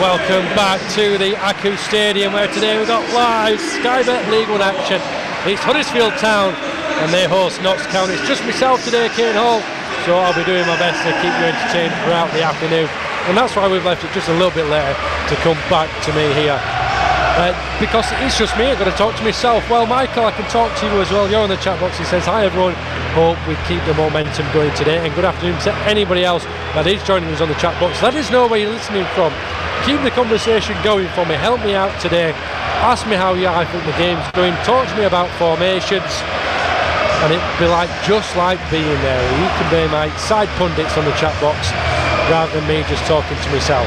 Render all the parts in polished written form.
welcome back to the Aku Stadium, where today we've got live Sky Bet League One action. It's Huddersfield Town and they host Notts County. It's just myself today, Kane Hall, so I'll be doing my best to keep you entertained throughout the afternoon, and that's why we've left it just a little bit later to come back to me here. Because it's just me, I've got to talk to myself. Well, Michael, I can talk to you as well. You're in the chat box. He says, hi everyone, hope we keep the momentum going today, and good afternoon to anybody else that is joining us on the chat box. Let us know where you're listening from. Keep the conversation going for me, help me out today, ask me how I think the game's going, talk to me about formations, and it'd be like just like being there. You can be my side pundits on the chat box rather than me just talking to myself.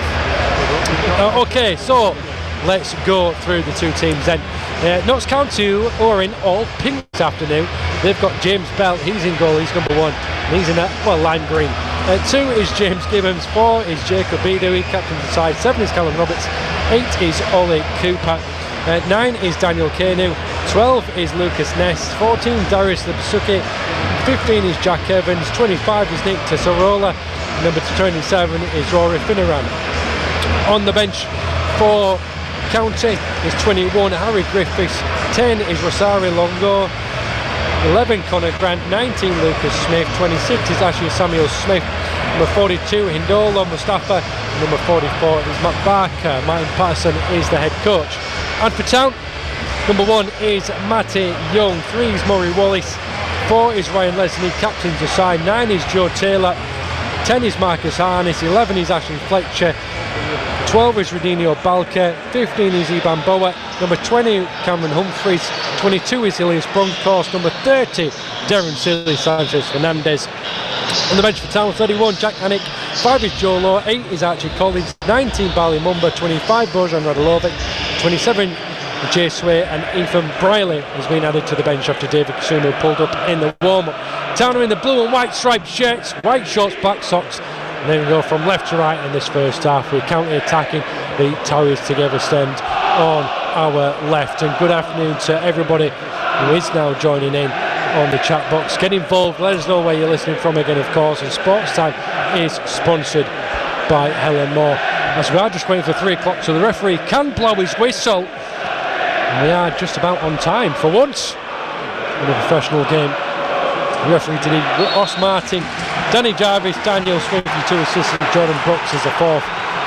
Okay, so let's go through the two teams then. Notts County are in all pink this afternoon. They've got James Bell, he's in goal, he's number one, and he's in lime green. 2 is James Gibbons, 4 is Jacob Bidu, he captains the side, 7 is Callum Roberts, 8 is Ollie Cooper, 9 is Daniel Kanu, 12 is Lucas Ness, 14 Darius Lebsuki, 15 is Jack Evans, 25 is Nick Tessarola, number 27 is Rory Finneran. On the bench for County is 21 Harry Griffiths, 10 is Rosari Longo, 11 Connor Grant, 19 Lucas Smith, 26 is Ashley Samuel Smith, number 42 Hindola Mustafa, number 44 is Matt Barker. Martin Patterson is the head coach. And for Town, number 1 is Matty Young, 3 is Murray Wallace, 4 is Ryan Lesney, captains the side, 9 is Joe Taylor, 10 is Marcus Harness, 11 is Ashley Fletcher, 12 is Radinho Balker, 15 is Iban Boa, number 20 Cameron Humphreys, 22 is Elias Bronkhorst, number 30 Darren Silly Sanchez Fernandez. On the bench for Town, 31 Jack Anik, 5 is Joe Lowe, 8 is Archie Collins, 19 Bali Mumba, 25 Bojan Radulovic, 27 Jay Sway, and Ethan Briley has been added to the bench after David Kasumu pulled up in the warm-up. Town are in the blue and white striped shirts, white shorts, black socks. And then we go from left to right in this first half. We're counter-attacking the Towers Together stand on our left. And good afternoon to everybody who is now joining in on the chat box. Get involved, let us know where you're listening from again, of course. And Sports Time is sponsored by Helen Moore. As we are just waiting for 3 o'clock so the referee can blow his whistle. And we are just about on time for once in a professional game. The referee today, Ross Martin, Danny Jarvis, Daniel Smith, and 2 assistants, Jordan Brooks as the 4th.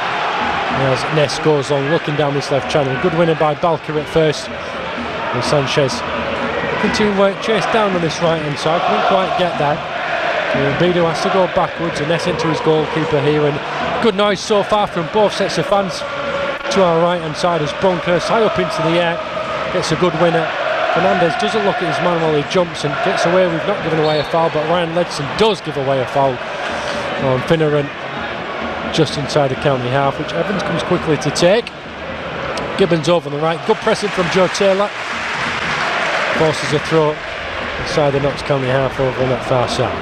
As Ness goes on, looking down this left channel. Good winner by Balker at first. And Sanchez continuing work, chase down on this right hand side. Couldn't quite get that. Bidu has to go backwards, and Ness into his goalkeeper here. And good noise so far from both sets of fans. To our right hand side as Broncos high up into the air. Gets a good winner. Fernandez doesn't look at his man while he jumps and gets away. We've not given away a foul, but Ryan Ledson does give away a foul on Finneran just inside the county half, which Evans comes quickly to take. Gibbons over on the right, good pressing from Joe Taylor, forces a throw inside the Notts County half over on that far side.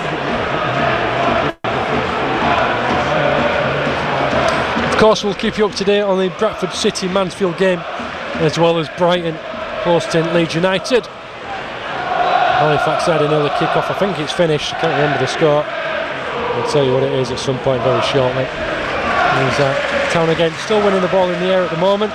Of course, we'll keep you up to date on the Bradford City Mansfield game, as well as Brighton hosting Leeds United. Halifax had an early kick-off. I think it's finished. I can't remember the score. I'll tell you what it is at some point very shortly. There's Town again, still winning the ball in the air at the moment.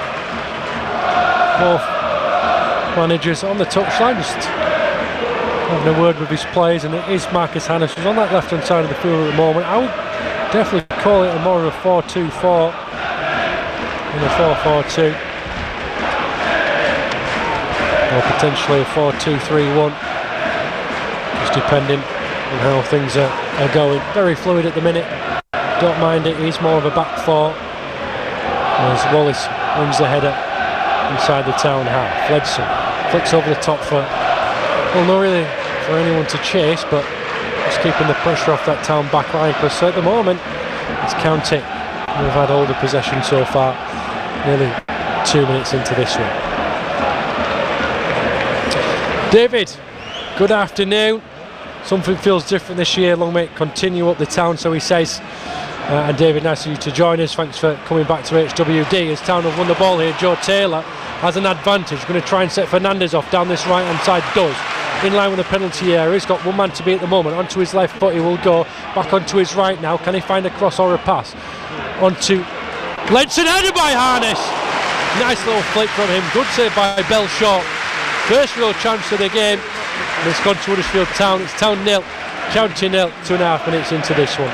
Both managers on the touchline, just having a word with his players, and it is Marcus Hannes who's on that left-hand side of the field at the moment. I would definitely call it a more of a 4-2-4 than a 4-4-2. Or potentially a 4-2-3-1, just depending on how things are going. Very fluid at the minute, don't mind it. He's more of a back 4 as Wallace wins the header inside the Town half. Ledson flicks over the top for, well, not really for anyone to chase, but just keeping the pressure off that Town back line, because at the moment it's County who've had all the possession so far, nearly 2 minutes into this one. David, good afternoon. Something feels different this year. Long may it continue up the Town, so he says. And David, nice of you to join us. Thanks for coming back to HWD. As Town have won the ball here, Joe Taylor has an advantage. Going to try and set Fernandez off down this right hand side. Does. In line with the penalty area. He's got one man to beat at the moment. Onto his left foot he will go. Back onto his right now. Can he find a cross or a pass? Onto Gledson headed by Harness. Nice little flick from him. Good save by Belshaw. First real chance of the game. And it's gone to Huddersfield Town. It's Town 0, County 0, 2.5 minutes into this one.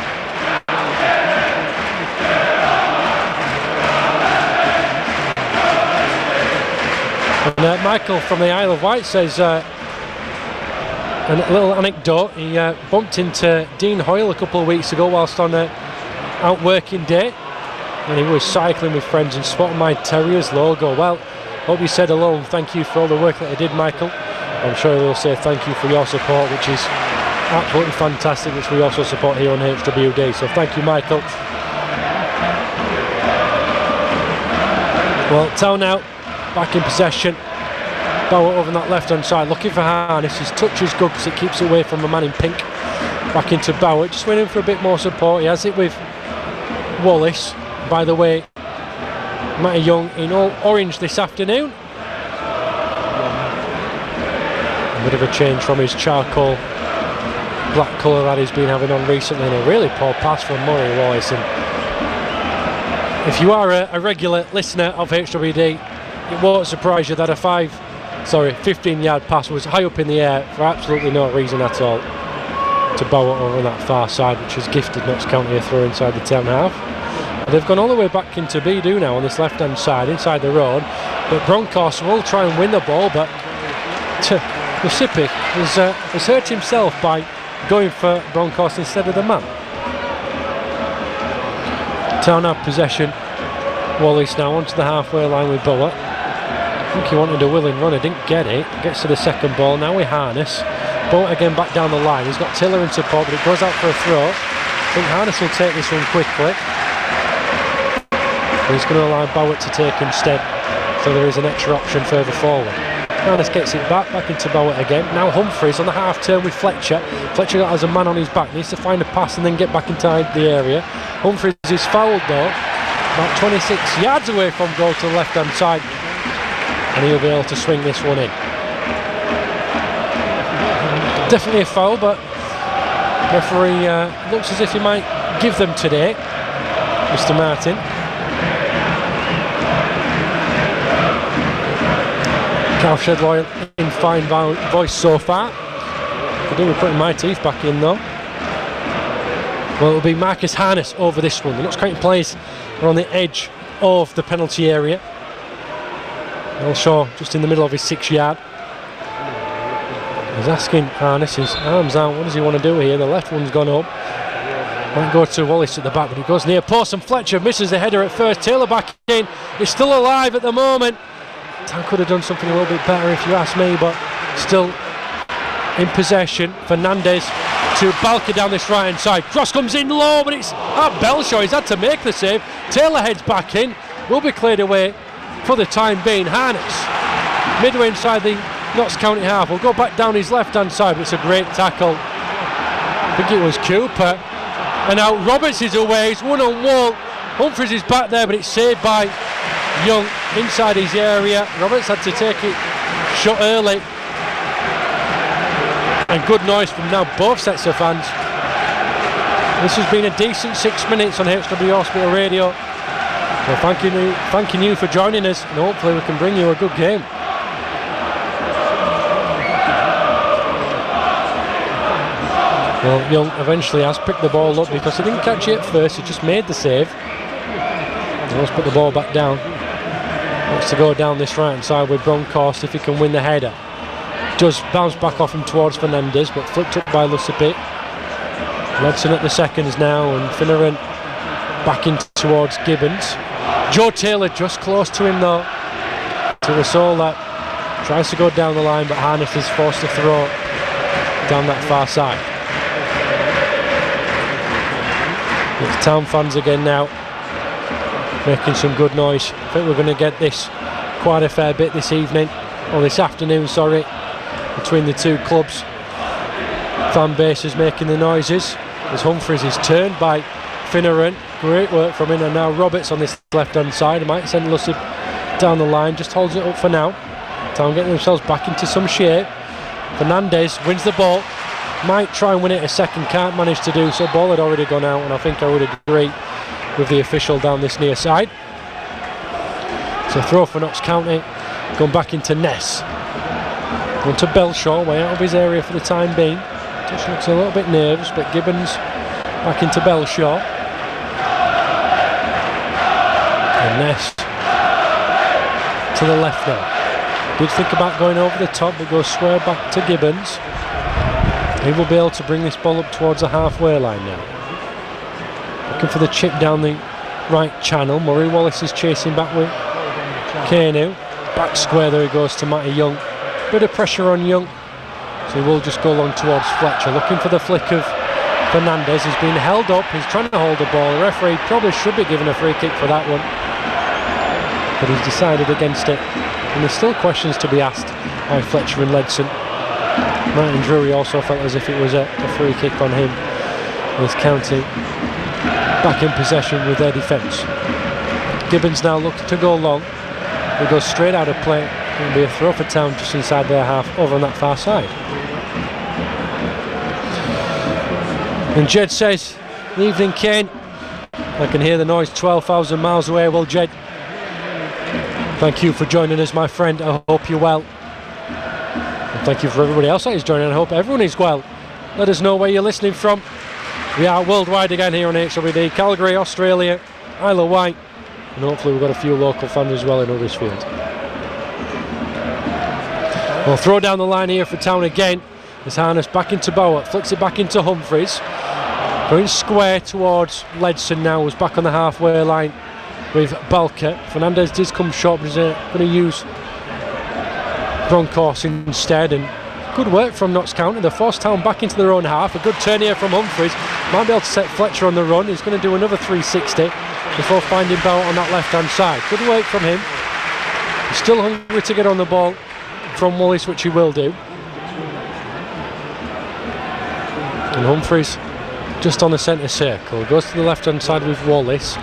And Michael from the Isle of Wight says a little anecdote. He bumped into Dean Hoyle a couple of weeks ago whilst on an out working day, and he was cycling with friends and spotted my Terriers logo. Well, hope you said hello and thank you for all the work that you did, Michael. I'm sure they'll say thank you for your support, which is absolutely fantastic, which we also support here on HWD. So thank you, Michael. Well, Town out, back in possession. Bauer over on that left hand side, looking for Harness. His touch is good because it keeps it away from the man in pink. Back into Bauer, just went in for a bit more support. He has it with Wallace. By the way, Matty Young in all orange this afternoon. A bit of a change from his charcoal black colour that he's been having on recently, and a really poor pass from Murray Wallace. And if you are a regular listener of HWD, it won't surprise you that a 15-yard pass was high up in the air for absolutely no reason at all to Bauer over on that far side, which has gifted Notts County a throw inside the town half. They've gone all the way back into Beedoo now on this left hand side inside the road, but Bronkhorst will try and win the ball, but Lucipic has hurt himself by going for Bronkhorst instead of the man. Town have possession. Wallace now onto the halfway line with Bauer. I think he wanted a willing runner, didn't get it. Gets to the second ball, now with Harness. Bauer again back down the line. He's got Taylor in support, but it goes out for a throw. I think Harness will take this one quickly. He's going to allow Bauer to take instead, so there is an extra option further forward. Harness gets it back into Bauer again. Now Humphreys on the half turn with Fletcher. Fletcher has a man on his back, needs to find a pass and then get back inside the area. Humphreys is fouled though, about 26 yards away from goal to the left hand side, and he'll be able to swing this one in. Definitely a foul, but referee looks as if he might give them today, Mr. Martin. Carl Shedloy in fine voice so far. Could do with putting my teeth back in though. Well, it'll be Marcus Harness over this one. The Notts County players are on the edge of the penalty area. Elshaw just in the middle of his 6-yard. He's asking Harness, his arms out, what does he want to do here? The left one's gone up. Might go to Wallace at the back, but he goes near post and Fletcher misses the header at first. Taylor back in. He's still alive at the moment. Town could have done something a little bit better if you ask me, but still in possession. Fernandez to Balker down this right hand side. Cross comes in low, but it's Belshaw. He's had to make the save. Taylor heads back in. Will be cleared away for the time being. Harness midway inside the Notts County half. Will go back down his left hand side, but it's a great tackle. I think it was Cooper. And now Roberts is away. He's 1-on-1. Humphreys is back there, but it's saved by Young inside his area. Roberts had to take it shot early, and good noise from now both sets of fans. This has been a decent 6 minutes on HW Hospital Radio. Well, thanking you for joining us, and hopefully we can bring you a good game. Well, Young eventually has picked the ball up because he didn't catch it at first. He just made the save. He wants to put the ball back down. Wants to go down this right hand side with Bronkhorst if he can win the header. Does bounce back off him towards Fernandez, but flipped up by Lucipic. Ledson at the seconds now, and Finneran back in towards Gibbons. Joe Taylor just close to him though. To Rasola tries to go down the line, but Harness is forced to throw down that far side. It's Town fans again now, making some good noise. I think we're going to get this quite a fair bit this evening, or this afternoon, sorry, between the two clubs. Fan bases making the noises as Humphreys is turned by Finneran. Great work from him, and now Roberts on this left hand side. He might send Lucy down the line, just holds it up for now. Town getting themselves back into some shape. Fernandez wins the ball, might try and win it a second, can't manage to do so. Ball had already gone out, and I think I would agree with the official down this near side. So throw for Notts County, going back into Ness. Going to Belshaw, way out of his area for the time being. Just looks a little bit nervous, but Gibbons back into Belshaw. And Ness to the left now. Did think about going over the top, but goes square back to Gibbons. He will be able to bring this ball up towards the halfway line now. Looking for the chip down the right channel. Murray Wallace is chasing back with Kanu. Back square, there he goes to Matty Young. Bit of pressure on Young, so he will just go along towards Fletcher. Looking for the flick of Fernandez. He's been held up, he's trying to hold the ball. The referee probably should be given a free kick for that one, but he's decided against it. And there's still questions to be asked by Fletcher and Ledson. Martin Drury also felt as if it was a free kick on him. This County back in possession with their defence. Gibbons now looks to go long. He goes straight out of play. It'll be a throw for Town just inside their half over on that far side. And Jed says, "Evening, Kane. I can hear the noise 12,000 miles away." Well, Jed, thank you for joining us, my friend. I hope you're well. And thank you for everybody else that is joining. I hope everyone is well. Let us know where you're listening from. We are worldwide again here on HWD. Calgary, Australia, Isle of Wight, and hopefully we've got a few local fans as well in Huddersfield. We'll throw down the line here for Town again. It's Harness back into Bauer, flicks it back into Humphreys. Going square towards Ledson now, was back on the halfway line with Balker. Fernandez does come short, but he's going to use Bronkhorst instead. And good work from Notts County. They forced Town back into their own half. A good turn here from Humphreys. Might be able to set Fletcher on the run. He's going to do another 360 before finding Bauer on that left-hand side. Good work from him. He's still hungry to get on the ball from Wallace, which he will do. And Humphreys just on the centre circle. Goes to the left-hand side with Wallace.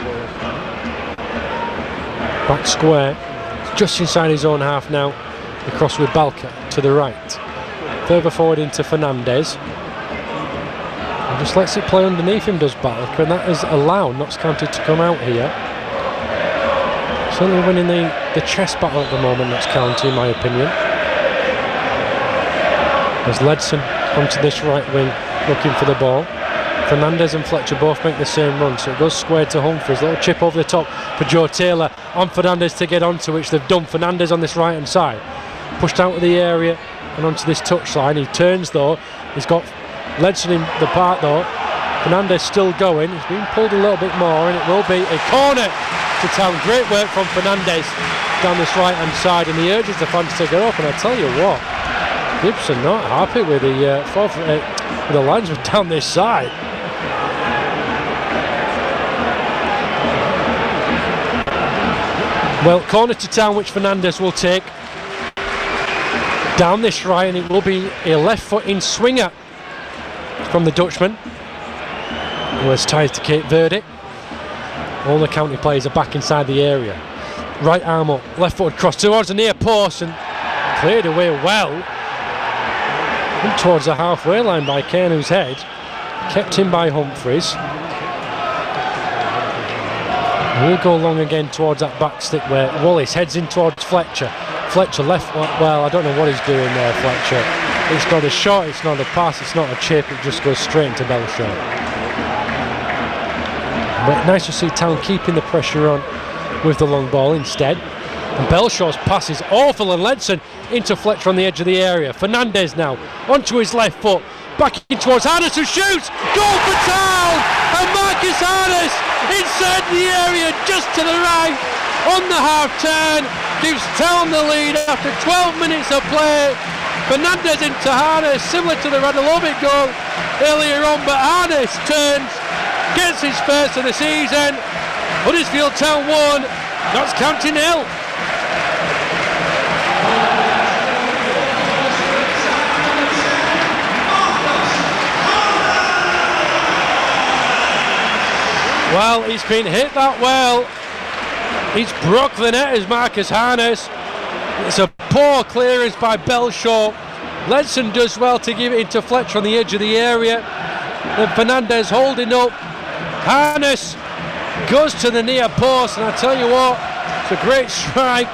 Back square. Just inside his own half now. Across with Balker to the right. Further forward into Fernandez. And just lets it play underneath him, does Balker, and that has allowed Notts County to come out here. Certainly winning the chess battle at the moment, Notts County, in my opinion. As Ledson onto this right wing, looking for the ball. Fernandez and Fletcher both make the same run, so it goes square to Humphreys. Little chip over the top for Joe Taylor on Fernandez to get onto, which they've done. Fernandez on this right hand side, pushed out of the area and onto this touchline. He turns though, he's got Ledson in the park though. Fernandez still going, he's been pulled a little bit more, and it will be a corner to Town. Great work from Fernandez down this right hand side, and he urges the fans to get up. And I tell you what, Gibson not happy with the linesman down this side. Well, corner to Town, which Fernandez will take down this right, and it will be a left-footing swinger from the Dutchman, who has ties to Cape Verde. All the County players are back inside the area. Right arm up, left-footed cross towards the near post, and cleared away well. And towards the halfway line by Kanu's head, kept in by Humphreys. He'll go long again towards that back stick where Wallace heads in towards Fletcher. Fletcher left, well, I don't know what he's doing there, Fletcher. It's not a shot, it's not a pass, it's not a chip, it just goes straight into Belshaw. But nice to see Town keeping the pressure on with the long ball instead. And Belshaw's pass is awful, and Ledson into Fletcher on the edge of the area. Fernandez now onto his left foot, back in towards Harness, who shoots! Goal for Town! And Marcus Harness inside the area just to the right on the half turn gives Town the lead after 12 minutes of play. Fernandez into Harness, similar to the Radolovic goal earlier on, but Harness turns, gets his first of the season. Huddersfield Town 1, Notts County 0. Well, he's been hit that well. He's broke the net as Marcus Harness. It's a poor clearance by Belshaw. Ledson does well to give it into Fletcher on the edge of the area. Then Fernandez holding up. Harness goes to the near post, and I tell you what, It's a great strike.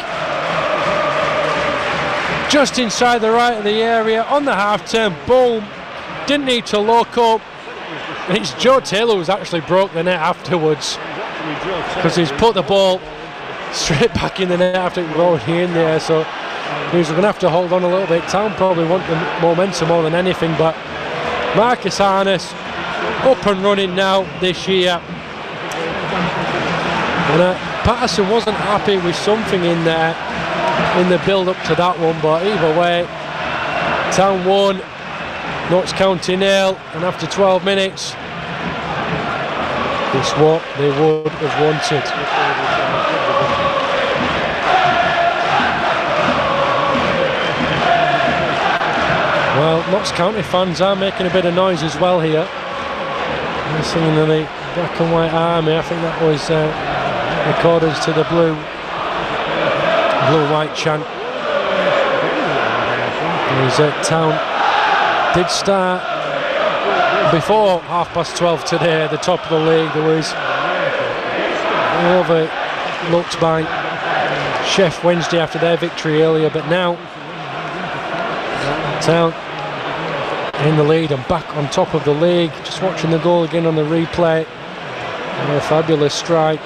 Just inside the right of the area on the half turn. Boom. Didn't need to look up. And it's Joe Taylor who's actually broke the net afterwards, because he's put the ball straight back in the net after going in there. So he's going to have to hold on a little bit. Town probably want the momentum more than anything, but Marcus Harness up and running now this year. And Patterson wasn't happy with something in there in the build up to that one, but either way, Town won, Notts County 0, and after 12 minutes it's what they would have wanted. Well, Notts County fans are making a bit of noise as well here. They're singing the Black and White Army. I think that was accordance to the blue white chant. Town did start before 12:30 today at the top of the league. There was overlooked by Sheff Wednesday after their victory earlier, but now Town in the lead and back on top of the league. Just watching the goal again on the replay. A fabulous strike.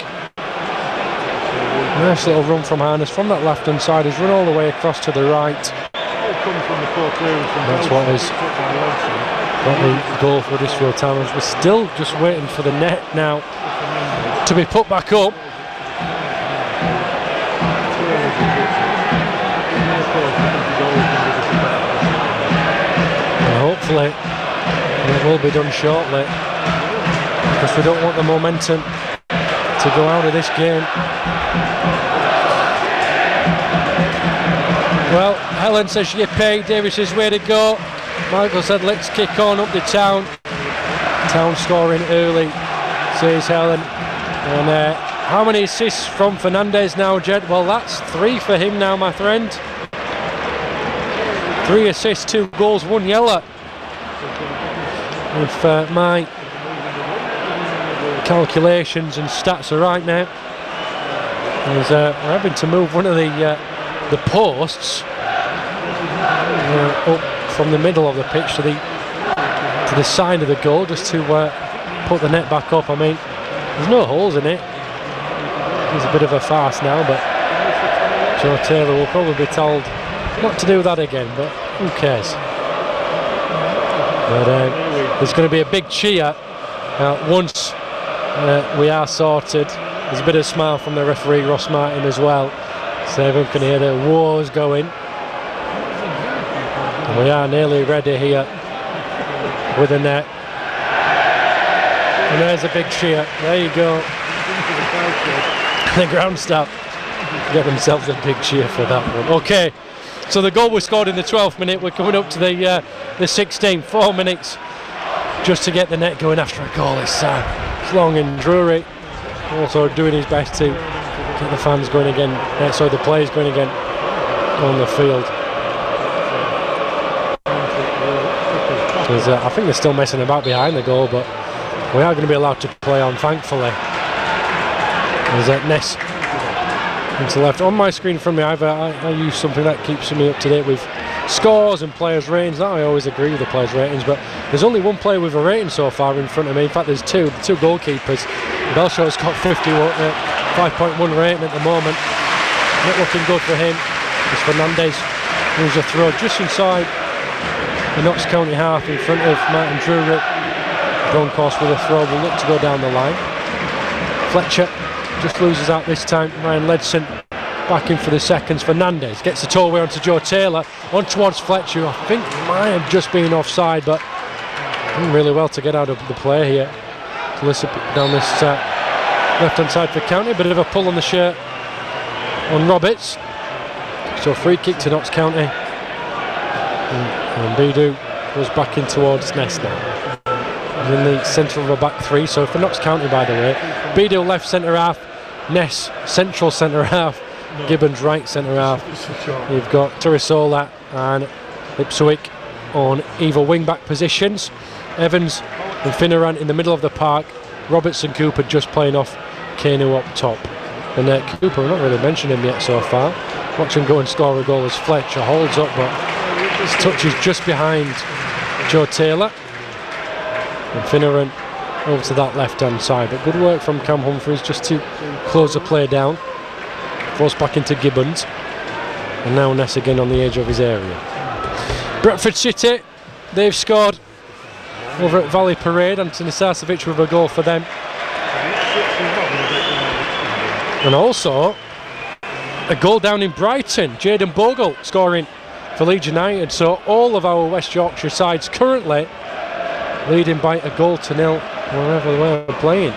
Nice little run from Harness from that left hand side. He's run all the way across to the right. That's what is got the goal for Huddersfield Town. We're still just waiting for the net now to be put back up. And hopefully it will be done shortly, because we don't want the momentum to go out of this game. Well, Helen says she get paid. David says way to go. Michael said let's kick on up the Town. Town scoring early, says Helen. And how many assists from Fernandez now, Jed? Well, that's 3 for him now, my friend. 3 assists, 2 goals, 1 yellow. If my calculations and stats are right now, we're having to move one of the posts up from the middle of the pitch to the side of the goal, just to put the net back up. I mean, there's no holes in it. It's a bit of a farce now, but Joe Taylor will probably be told not to do that again, but who cares? But there's going to be a big cheer once we are sorted. There's a bit of a smile from the referee Ross Martin as well, so everyone can hear the wars going. And we are nearly ready here with the net. And there's a big cheer. There you go. The ground staff get themselves a big cheer for that one. Okay, so the goal was scored in the 12th minute. We're coming up to the 16th. 4 minutes just to get the net going after a goal. It's Long and Drury also doing his best to get the fans going again. The players going again on the field. I think they're still messing about behind the goal, but we are going to be allowed to play on, thankfully. There's Ness into left. On my screen from me, I use something that keeps me up to date with scores and players' ratings. That I always agree with the players' ratings, but there's only one player with a rating so far in front of me. In fact, there's two goalkeepers. Belshaw's got 5.1 rating at the moment. Not looking good for him. It's Fernandez, who's a throw just inside the Notts County half in front of Martin Drury. Bronkhorst with a throw will look to go down the line. Fletcher just loses out this time. Ryan Ledson back in for the seconds. Fernandez gets the toe away onto Joe Taylor, on towards Fletcher. I think might have just been offside, but doing really well to get out of the play here. To listen down this left hand side for County. A bit of a pull on the shirt on Roberts. So free kick to Notts County. And Bidu goes back in towards Ness now. He's in the centre of a back three. So for Notts County, by the way, Bidu left centre half, Ness central centre half, Gibbons right centre half. You've got Turisola and Lipswick on either wing back positions. Evans and Finneran in the middle of the park. Robertson Cooper just playing off Kanu up top. And Cooper, we're not really mentioned him yet so far. Watch him go and score a goal as Fletcher holds up, but his touch is just behind Joe Taylor. And Finneran over to that left-hand side. But good work from Cam Humphreys just to close the play down. Forced back into Gibbons. And now Ness again on the edge of his area. Bradford City, they've scored over at Valley Parade. Anthony Sarcevic with a goal for them. And also a goal down in Brighton. Jaden Bogle scoring for Leeds United. So all of our West Yorkshire sides currently leading by a goal to nil wherever we're playing.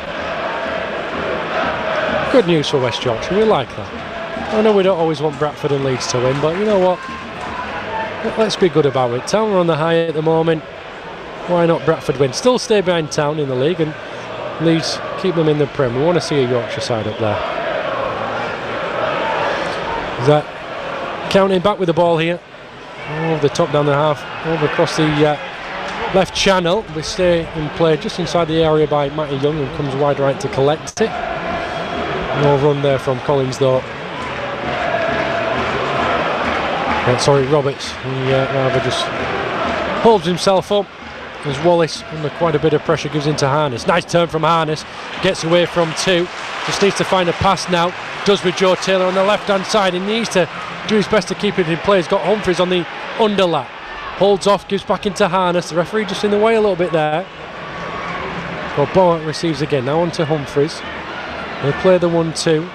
Good news for West Yorkshire, we like that. I know we don't always want Bradford and Leeds to win, but you know what? Let's be good about it. Town are on the high at the moment. Why not Bradford win? Still stay behind Town in the league and Leeds keep them in the Prem. We want to see a Yorkshire side up there. Is that counting back with the ball here? Over the top, down the half, over across the left channel. We stay in play just inside the area by Matty Young, and comes wide right to collect it. No run there from Collins though. Sorry, Roberts. He rather just holds himself up as Wallace, under quite a bit of pressure, gives into Harness. Nice turn from Harness, gets away from two. Just needs to find a pass now. Does with Joe Taylor on the left-hand side. He needs to do his best to keep it in play. He's got Humphreys on the underlap. Holds off, gives back into Harness. The referee just in the way a little bit there. But Bowen receives again. Now on to Humphreys. They play the 1-2.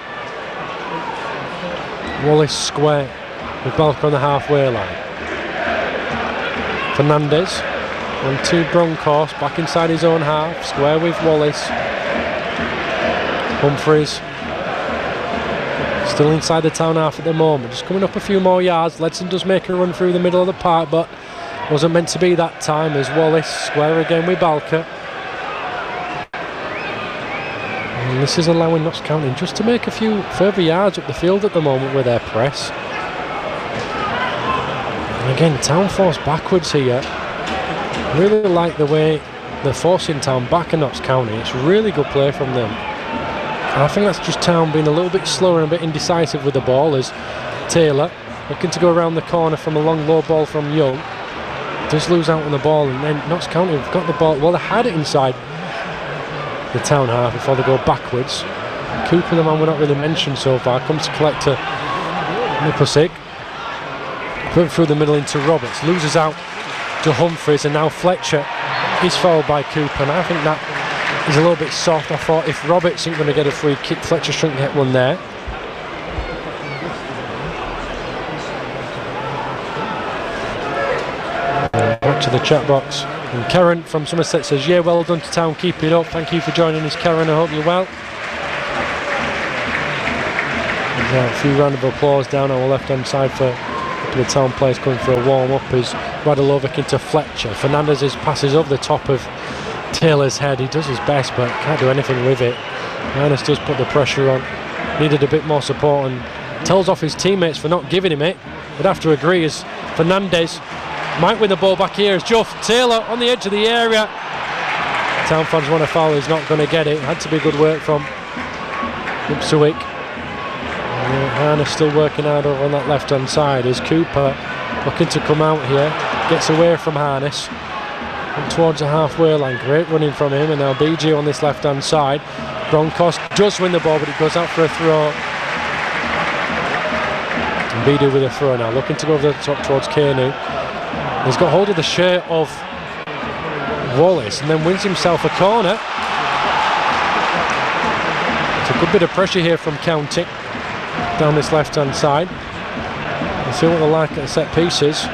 Wallace square with Balker on the halfway line. Fernandez on to Bronckhorst, back inside his own half. Square with Wallace. Humphreys still inside the Town half at the moment, just coming up a few more yards. Ledson does make a run through the middle of the park, but wasn't meant to be that time, as Wallace square again with Balker. And this is allowing Notts County just to make a few further yards up the field at the moment with their press. And again, Town forced backwards here. Really like the way they're forcing Town back in Notts County. It's really good play from them. And I think that's just Town being a little bit slower and a bit indecisive with the ball, as Taylor looking to go around the corner from a long low ball from Young. Does lose out on the ball, and then Notts County have got the ball. Well, they had it inside the Town half before they go backwards. Cooper, the man we're not really mentioned so far, comes to collect to Niposic. Put through the middle into Roberts. Loses out to Humphreys, and now Fletcher is fouled by Cooper, and I think that is a little bit soft. I thought if Roberts isn't going to get a free kick, Fletcher shouldn't get one there. Back to the chat box, and Karen from Somerset says, yeah, well done to Town, keep it up. Thank you for joining us, Karen, I hope you're well. And, a few round of applause down our left hand side for the Town players coming for a warm up as Radulovic into Fletcher. Fernandez's passes over the top of Taylor's head. He does his best but can't do anything with it. Ernest does put the pressure on. Needed a bit more support and tells off his teammates for not giving him it. Would have to agree, as Fernandez might win the ball back here as Joe Taylor on the edge of the area. Town fans want a foul, he's not going to get it. Had to be good work from Ipswich. Harness still working hard over on that left hand side as Cooper looking to come out here. Gets away from Harness and towards the halfway line. Great running from him, and now BG on this left hand side. Bronckhorst does win the ball, but it goes out for a throw. And BD with a throw now, looking to go over the top towards Kanu. He's got hold of the shirt of Wallace and then wins himself a corner. It's a good bit of pressure here from County down this left hand side. We'll see what they're like at the set pieces.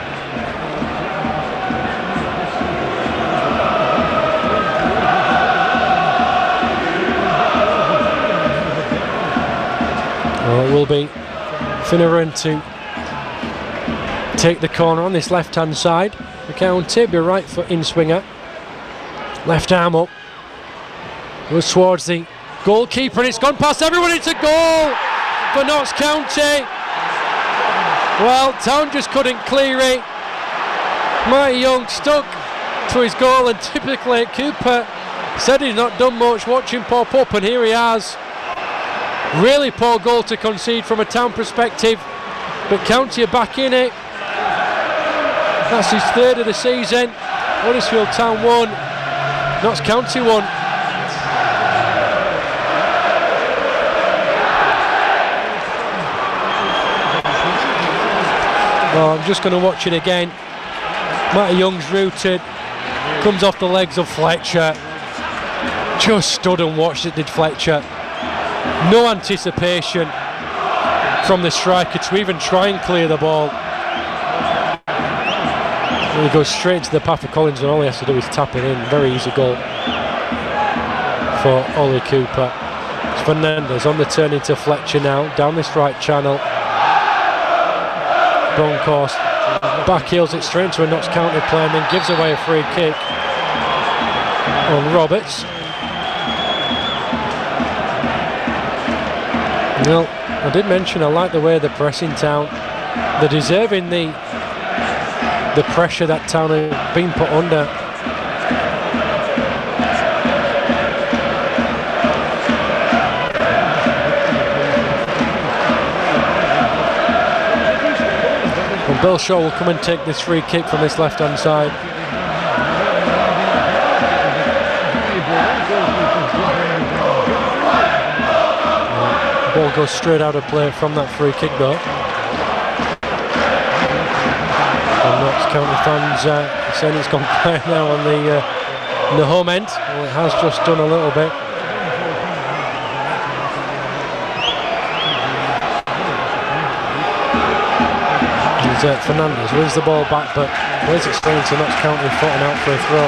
Well, it will be Finneran to take the corner on this left hand side. The County, be right foot in swinger, left arm up, goes towards the goalkeeper, and it's gone past everyone. It's a goal for Notts County. Well, Town just couldn't clear it. Matty Young stuck to his goal, and typically Cooper said he's not done much. Watch him pop up, and here he has. Really poor goal to concede from a Town perspective, but County are back in it. That's his third of the season. Huddersfield Town won, Notts County won. Well, I'm just going to watch it again. Matty Young's rooted, comes off the legs of Fletcher. Just stood and watched it, did Fletcher. No anticipation from the striker to even try and clear the ball. And he goes straight to the path of Collins, and all he has to do is tap it in. Very easy goal for Ollie Cooper. It's Fernandez on the turn into Fletcher now, down this right channel. Bronkhorst back heels it straight into a Notts County player and then gives away a free kick on Roberts. Well, I did mention I like the way they're pressing Town. They're deserving the pressure that Town have been put under. And Bill Shaw will come and take this free kick from this left hand side. Ball goes straight out of play from that free kick though. And Notts County fans saying it's gone quiet now on the home end. Well, it has just done a little bit. Fernandez wins the ball back, but plays it straight into Notts County foot and out for a throw.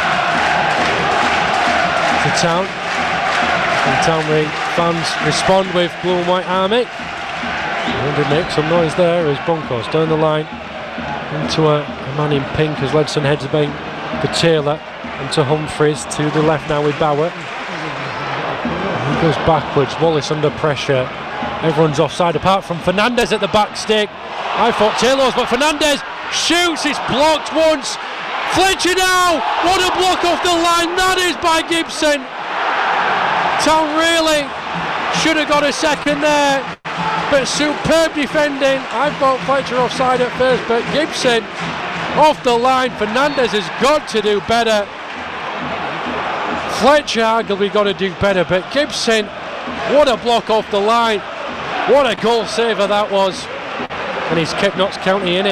For Town. And Townley fans respond with blue and white army. And did make some noise there as Bronkhorst down the line into a man in pink as Ledson heads the bank for Taylor and to Humphreys to the left now with Bauer. He goes backwards, Wallace under pressure. Everyone's offside apart from Fernandez at the back stick. I thought Taylor's, but Fernandez shoots, it's blocked once. Fletcher now, what a block off the line, that is by Gibson. Town really should have got a second there, but superb defending. I've got Fletcher offside at first, but Gibson off the line. Fernandez has got to do better. Fletcher arguably got to do better, but Gibson, what a block off the line. What a goal saver that was. And he's kept Notts County in it.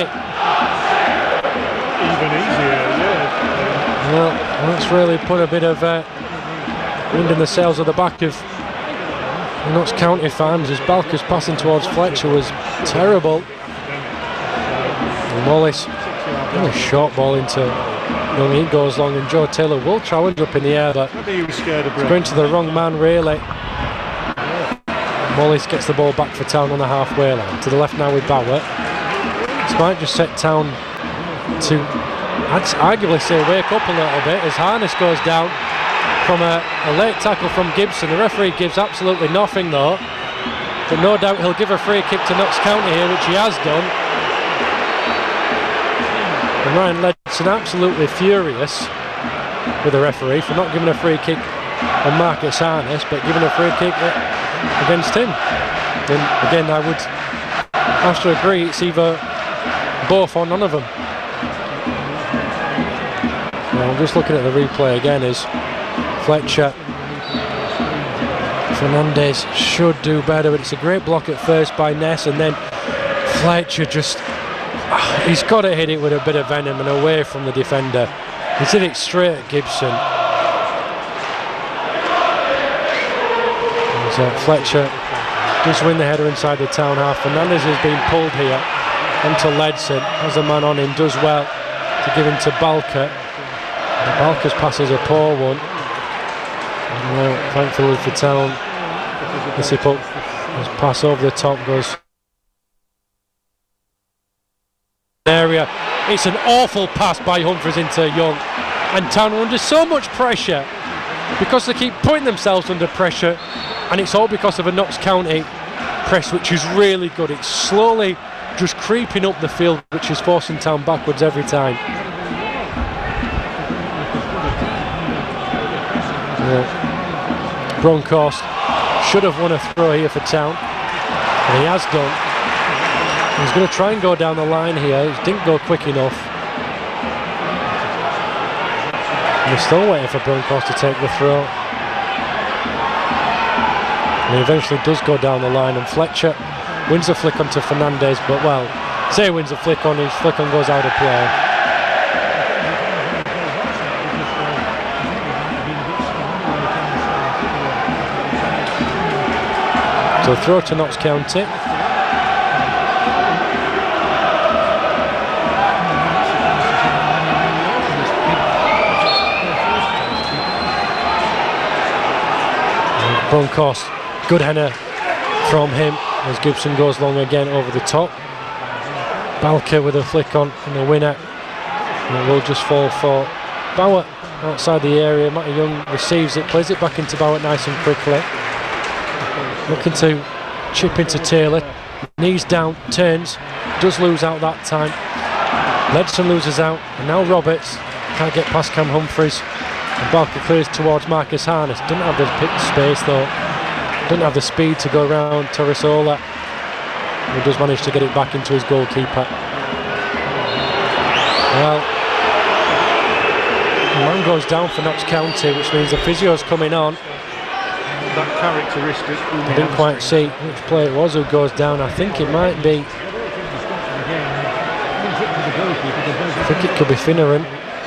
Even easier, yeah. Well, that's really put a bit of wind in the sails of the back of the Notts County fans as Balker's passing towards Fletcher was terrible. And Wallace, a short ball into Young, he goes long, and Joe Taylor will challenge up in the air, but he was scared of it's going to the wrong man really. Wallace gets the ball back for Town on the halfway line. To the left now with Bauer. This might just set Town to, I'd arguably say, wake up a little bit as Harness goes down from a late tackle from Gibson. The referee gives absolutely nothing though. But no doubt he'll give a free kick to Notts County here, which he has done. And Ryan Ledson absolutely furious with the referee for not giving a free kick on Marcus Harness, but giving a free kick against him. And again, I would have to agree, it's either both or none of them. Now, I'm just looking at the replay again as Fletcher, Fernandez should do better, but it's a great block at first by Ness, and then Fletcher just, he's got to hit it with a bit of venom and away from the defender. He's hit it straight at Gibson. Fletcher does win the header inside the Town half. Fernandez has been pulled here onto Ledson. Has a man on him, does well to give him to Balker. And Balker's pass is a poor one. And thankfully for Town, his pass over the top goes area. It's an awful pass by Humphreys into Young, and Town are under so much pressure because they keep putting themselves under pressure. And it's all because of a Notts County press, which is really good. It's slowly just creeping up the field, which is forcing Town backwards every time. Bronkhorst should have won a throw here for Town, and he has done. He's going to try and go down the line here. It didn't go quick enough. And we're still waiting for Broncos to take the throw. And he eventually does go down the line, and Fletcher wins a flick onto Fernandez, but well, say wins a flick on, his flick on goes out of play. So throw to Notts County. Broncos, good header from him as Gibson goes long again over the top. Balker with a flick on and a winner, and it will just fall for Bauer outside the area. Matty Young receives it, plays it back into Bauer nice and quickly, looking to chip into Taylor, knees down, turns, does lose out that time. Ledson loses out, and now Roberts can't get past Cam Humphreys, and Balker clears towards Marcus Harness. Doesn't have the space though, doesn't have the speed to go around Torresola, who does manage to get it back into his goalkeeper. Well, the man goes down for Notts County, which means the physio's coming on. That characteristic. I didn't quite see which player it was who goes down. I think it might be, I think it could be Finneran,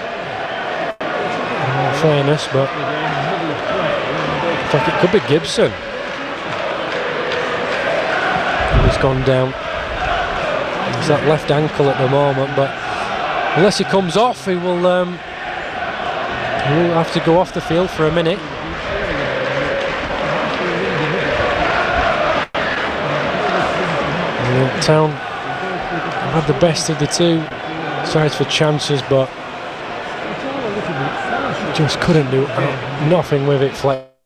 in all fairness, but I think it could be Gibson. He's gone down. He's that left ankle at the moment, but unless he comes off, he will have to go off the field for a minute. Town had the best of the two sides for chances, but just couldn't do nothing with it.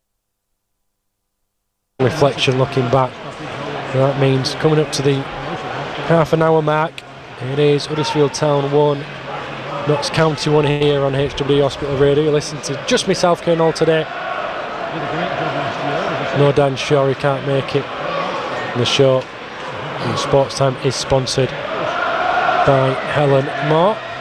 Reflection looking back. And that means coming up to the half an hour mark, it is Huddersfield Town 1, Notts County 1 here on HW Hospital Radio. Listen to Just Myself, Kane Hall today. No Dan Shaw, he can't make it. The show, and Sports Time, is sponsored by Helen Moore.